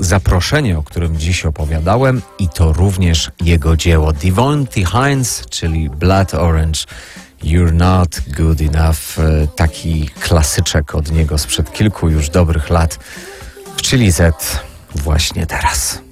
Zaproszenie, o którym dziś opowiadałem, i to również jego dzieło. Devonte Hines, czyli Blood Orange, You're Not Good Enough. Taki klasyczek od niego sprzed kilku już dobrych lat w Chili Z właśnie teraz.